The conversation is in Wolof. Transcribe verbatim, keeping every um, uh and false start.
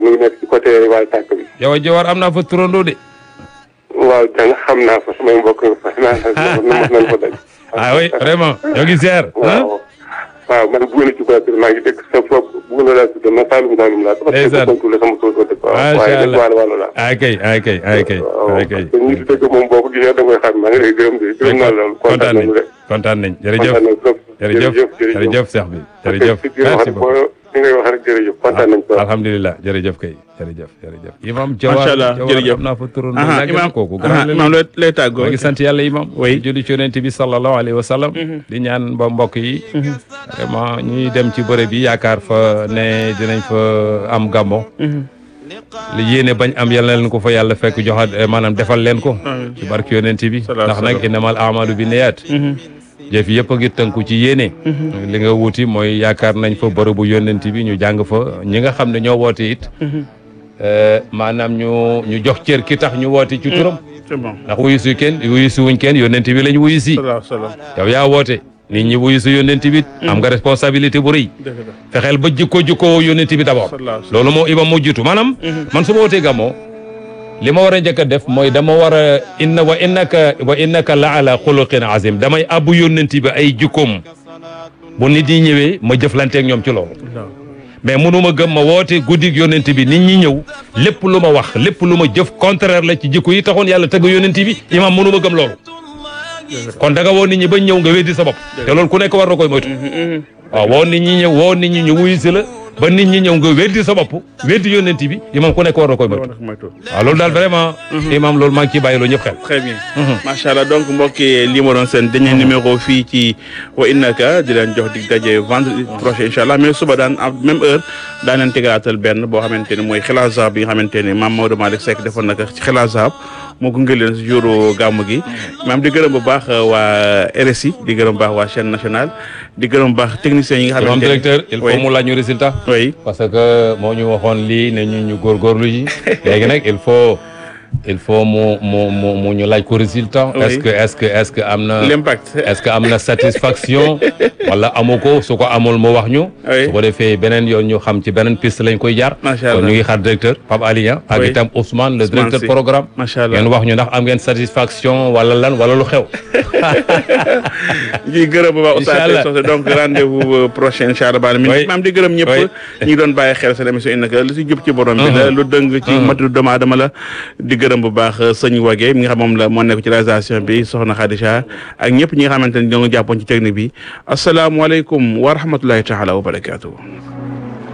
mu ngi nekk ci côté waay tàkk bi. yow Jawar am naa fa turandoo de. waaw danga xam naa fa samay mbokk fa naa mos nañ ko daj. ah oui vraiment ñoo ngi ziar. waaw waaw man bu ngeen ci baax maa ngi dëkk sa foofu bu ngeen laa tudd ma Saalum Saalum laa. ndeysaan dafa fekk sama tool dëkk. macha allah waaye wàllu wàllu laa. ay kay ay kay ay kay ay kay. waaw ñu dëkk moom boo ko gisee da nga koy xam maa ngi lay gërëm de gërëm naa la kontaan nañ kontaan nañ jërëjëf jërëjëf jërëjëf Cheikh bi jërëjëf merci beaucoup li ngay wax rek jërëjëf kontaan nañ ko. alhamdulilah jërëjëf kay jërëjëf jërëjëf. imam Jawar macha allah jërëjëf am naa fa turandoo. imam kooku imam lay tàggoo. maa ngi sant yàlla imam. oui julli ci yonent bi sallallahu alayhi wa sallam. di ñaan ba mbokk yi. vraiment ñuy dem ci bërëb yi yaakaar fa ne dinañ fa am gàmmo. li yéene bañ am yàlla na leen ko fa yàlla fekk joxaat maanaam defal leen ko. ci barke yonent bi. ndax nag innamal a'malu bi niyaat. jëf yëpp a ngi tënku ci yéene. li nga wuti mooy yaakaar nañ fa bërëbu yonent bi ñu jàng fa ñi nga xam ne ñoo woote it. maanaam ñu ñu jox cër ki tax ñu woote ci turam. c'est bon ndax wuyu si kenn wuyu si wuñ kenn yonent bi lañ wuyu si. yow yaa woote nit ñi wuyu si yonent bi. am nga responsabilité bu rëy. fexeel ba jikko jikko yonent bi d'abord. loolu moo imam moo jiitu maanaam. man su ma wootee gàmmoo li ma war a njëkk a def mooy dama war a inna wa innaka wa innaka la ala xuluqin azim damay abbu yónnent bi ay jikkoom bu nit ñi ñëwee ma jëflanteeg ñoom ci loolu mais mënuma gëm ma woote guddig yónnent bi nit ñi ñëw lépp lu ma wax lépp lu ma jëf contraire la ci jikko yi taxoon yàlla tëgg yónnent bi imam mënuma gëm loolu kon da nga woo nit ñi ba ñëw nga weddi sa bopp te loolu ku nekk war na koy moytu waaw woo nit ñi ñëw woo nit ñi ñu wuyu si la ba nit ñi ñëw nga weddi sa bopp weddi yónnent bi imam ku nekk war na koy moytu waaw loolu daal vraiment imam loolu maa ngi ciy bàyyiloo ñëpp xel très bien macha allah donc mbokki lii ma doon seen dernier numéro fii ci wa innaka di leen jox dig daje vendredi prochain incha allah mais suba daan à même heure daan leen tegalaatal benn boo xamante ne mooy Xilaas Zahab bi nga xamante ne maam Maodo Malick Seck defoon na ko ci Xilaas Zahab moo gunge leen si jour gàmmu gi maam di gërëm bu baax waa R S I di gërëm bu baax waa chaîne nationale di gërëm bu baax techniciens yi nga xamante ne directeur il faut mu laaj ñu résultat oui parce que moo ñu waxoon lii ne ñu ñu góorgóorlu yi léegi nag il faut il faut mu mu mu mu ñu laaj ko résultat est-ce que est-ce que est-ce que am na l'impact est-ce que am na satisfaction wala amu ko su ko amul mu wax ñu su ko defee beneen yoon ñu xam ci beneen piste lañ koy jaar kon ñu ngi xaar directeur Pape Aliya ak itam Ousmane le directeur programme macha allah ngeen wax ñu ndax am ngeen satisfaction wala lan wala lu xew di gërëm bu baax Oustaz Socé donc rendez-vous prochain incha allah baal mi maam di gërëm ñëpp ñi doon bàyyi xel seen émission innaka lu si jub ci borom bi la lu dëng ci matu doomu aadama la di gërëm bu baax sëñ Wage mi nga xam moom la moo nekk ci réalisation bi soxna Khadija ak ñëpp ñi nga xamante ne ñoo ngi jàppoon ci technique bi asalaamaaleykum wa rahmatullahi taala wa barakaatu.